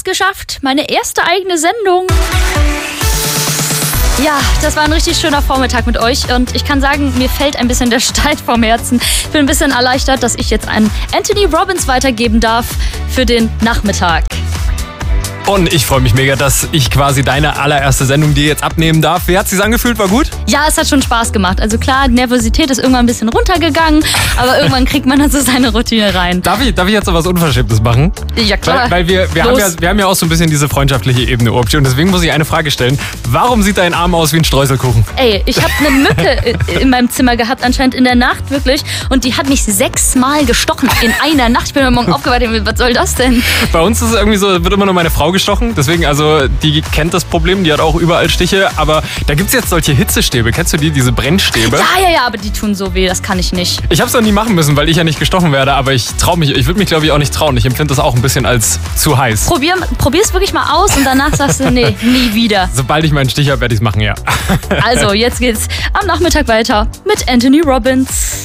geschafft. Meine erste eigene Sendung. Ja, das war ein richtig schöner Vormittag mit euch und ich kann sagen, mir fällt ein bisschen der Stein vom Herzen. Ich bin ein bisschen erleichtert, dass ich jetzt an Anthony Robbins weitergeben darf für den Nachmittag. Und ich freue mich mega, dass ich quasi deine allererste Sendung dir jetzt abnehmen darf. Wie hat es sich angefühlt? War gut? Ja, es hat schon Spaß gemacht. Also klar, die Nervosität ist irgendwann ein bisschen runtergegangen, aber irgendwann kriegt man dann so seine Routine rein. Darf ich jetzt so was Unverschämtes machen? Ja, klar. Weil wir haben ja auch so ein bisschen diese freundschaftliche Ebene, Urpti. Und deswegen muss ich eine Frage stellen. Warum sieht dein Arm aus wie ein Streuselkuchen? Ey, ich habe eine Mücke in meinem Zimmer gehabt, anscheinend in der Nacht wirklich. Und die hat mich 6-mal gestochen in einer Nacht. Ich bin heute Morgen aufgewacht und was soll das denn? Bei uns ist es irgendwie so, wird immer nur meine Frau gestochen. Deswegen, also die kennt das Problem, die hat auch überall Stiche. Aber da gibt es jetzt solche Hitzestäbe. Kennst du die, diese Brennstäbe? Ja, aber die tun so weh, das kann ich nicht. Ich habe es noch nie machen müssen, weil ich ja nicht gestochen werde. Aber ich würde mich, glaube ich, auch nicht trauen. Ich empfinde das auch ein bisschen als zu heiß. Probier's wirklich mal aus und danach sagst du, nee, nie wieder. Sobald ich meinen Stich habe, werde ich es machen, ja. Also, jetzt geht's am Nachmittag weiter mit Anthony Robbins.